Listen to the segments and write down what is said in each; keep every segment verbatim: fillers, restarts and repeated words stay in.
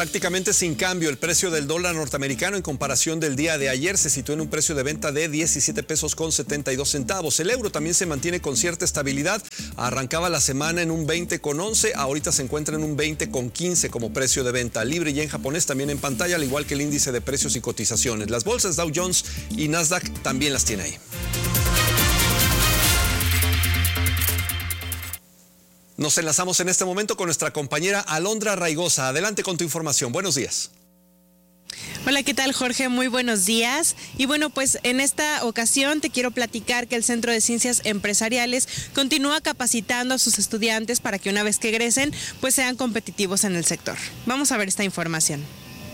Prácticamente sin cambio, el precio del dólar norteamericano en comparación del día de ayer se situó en un precio de venta de diecisiete pesos con setenta y dos centavos. El euro también se mantiene con cierta estabilidad. Arrancaba la semana en un veinte con once, ahorita se encuentra en un veinte con quince como precio de venta. Libra y yen japonés también en pantalla, al igual que el índice de precios y cotizaciones. Las bolsas Dow Jones y Nasdaq también las tiene ahí. Nos enlazamos en este momento con nuestra compañera Alondra Raigosa. Adelante con tu información. Buenos días. Hola, ¿qué tal, Jorge? Muy buenos días. Y bueno, pues en esta ocasión te quiero platicar que el Centro de Ciencias Empresariales continúa capacitando a sus estudiantes para que una vez que egresen, pues sean competitivos en el sector. Vamos a ver esta información.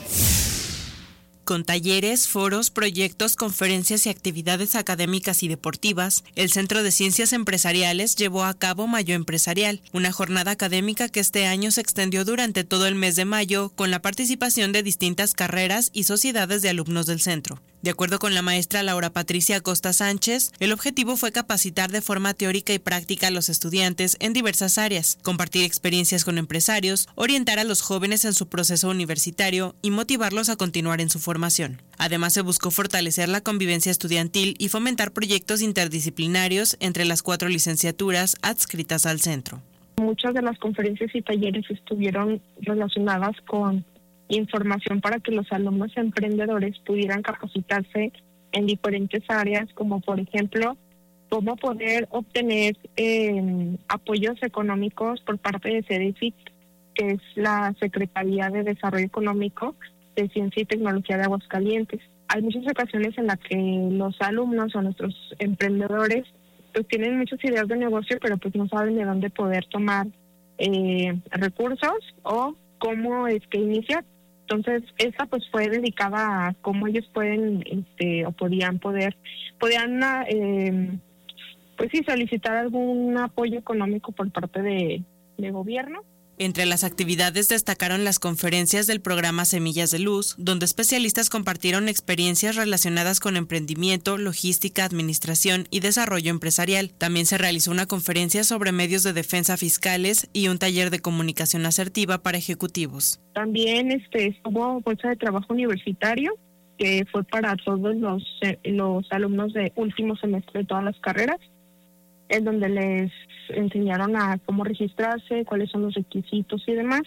Con talleres, foros, proyectos, conferencias y actividades académicas y deportivas, el Centro de Ciencias Empresariales llevó a cabo Mayo Empresarial, una jornada académica que este año se extendió durante todo el mes de mayo con la participación de distintas carreras y sociedades de alumnos del centro. De acuerdo con la maestra Laura Patricia Acosta Sánchez, el objetivo fue capacitar de forma teórica y práctica a los estudiantes en diversas áreas, compartir experiencias con empresarios, orientar a los jóvenes en su proceso universitario y motivarlos a continuar en su formación. Además, se buscó fortalecer la convivencia estudiantil y fomentar proyectos interdisciplinarios entre las cuatro licenciaturas adscritas al centro. Muchas de las conferencias y talleres estuvieron relacionadas con información para que los alumnos emprendedores pudieran capacitarse en diferentes áreas, como por ejemplo, cómo poder obtener eh, apoyos económicos por parte de CEDEFIT, que es la Secretaría de Desarrollo Económico de Ciencia y Tecnología de Aguascalientes. Hay muchas ocasiones en las que los alumnos o nuestros emprendedores pues tienen muchas ideas de negocio, pero pues no saben de dónde poder tomar eh, recursos o cómo es que iniciar. Entonces, esta pues fue dedicada a cómo ellos pueden, este, o podían poder, podían, eh, pues sí, solicitar algún apoyo económico por parte de, de gobierno. Entre las actividades destacaron las conferencias del programa Semillas de Luz, donde especialistas compartieron experiencias relacionadas con emprendimiento, logística, administración y desarrollo empresarial. También se realizó una conferencia sobre medios de defensa fiscales y un taller de comunicación asertiva para ejecutivos. También este, estuvo bolsa de trabajo universitario, que fue para todos los, los alumnos de último semestre de todas las carreras, en donde les enseñaron a cómo registrarse, cuáles son los requisitos y demás.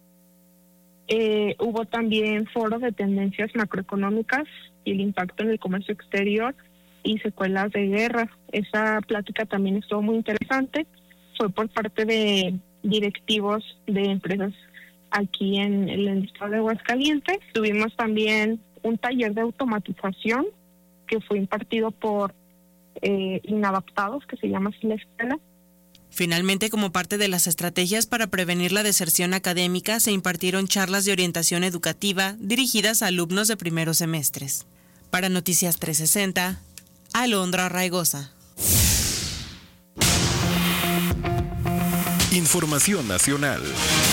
Eh, hubo también foro de tendencias macroeconómicas y el impacto en el comercio exterior y secuelas de guerra. Esa plática también estuvo muy interesante. Fue por parte de directivos de empresas aquí en, en el estado de Aguascalientes. Tuvimos también un taller de automatización que fue impartido por Eh, inadaptados, que se llama así la escuela. Finalmente, como parte de las estrategias para prevenir la deserción académica, se impartieron charlas de orientación educativa dirigidas a alumnos de primeros semestres. Para Noticias trescientos sesenta, Alondra Raigosa. Información nacional.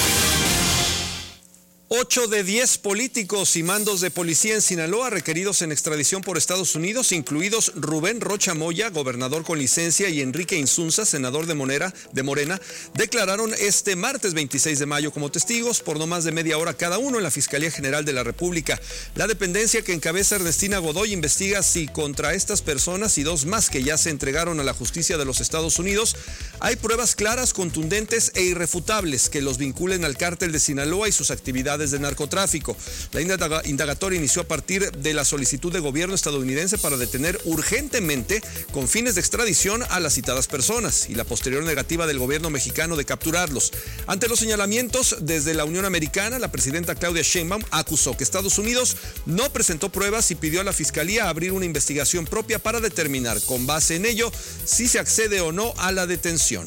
Ocho de diez políticos y mandos de policía en Sinaloa requeridos en extradición por Estados Unidos, incluidos Rubén Rocha Moya, gobernador con licencia, y Enrique Insunza, senador de Morena, de Morena, declararon este martes veintiséis de mayo como testigos por no más de media hora cada uno en la Fiscalía General de la República. La dependencia que encabeza Ernestina Godoy investiga si contra estas personas y dos más que ya se entregaron a la justicia de los Estados Unidos hay pruebas claras, contundentes e irrefutables que los vinculen al cártel de Sinaloa y sus actividades de narcotráfico. La indagatoria inició a partir de la solicitud de gobierno estadounidense para detener urgentemente con fines de extradición a las citadas personas y la posterior negativa del gobierno mexicano de capturarlos. Ante los señalamientos desde la Unión Americana, la presidenta Claudia Sheinbaum acusó que Estados Unidos no presentó pruebas y pidió a la Fiscalía abrir una investigación propia para determinar con base en ello si se accede o no a la detención.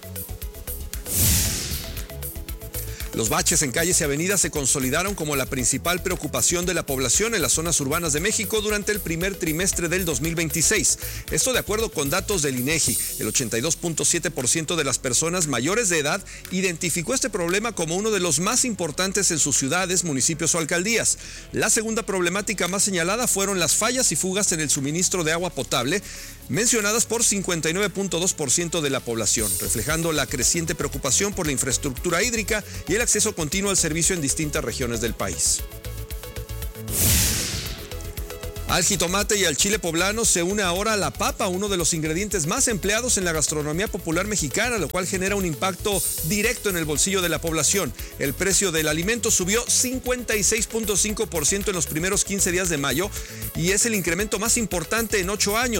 Los baches en calles y avenidas se consolidaron como la principal preocupación de la población en las zonas urbanas de México durante el primer trimestre del dos mil veintiséis. Esto de acuerdo con datos del INEGI. El ochenta y dos punto siete por ciento de las personas mayores de edad identificó este problema como uno de los más importantes en sus ciudades, municipios o alcaldías. La segunda problemática más señalada fueron las fallas y fugas en el suministro de agua potable, mencionadas por cincuenta y nueve punto dos por ciento de la población, reflejando la creciente preocupación por la infraestructura hídrica y el acceso continuo al servicio en distintas regiones del país. Al jitomate y al chile poblano se une ahora la papa, uno de los ingredientes más empleados en la gastronomía popular mexicana, lo cual genera un impacto directo en el bolsillo de la población. El precio del alimento subió cincuenta y seis punto cinco por ciento en los primeros quince días de mayo y es el incremento más importante en ocho años.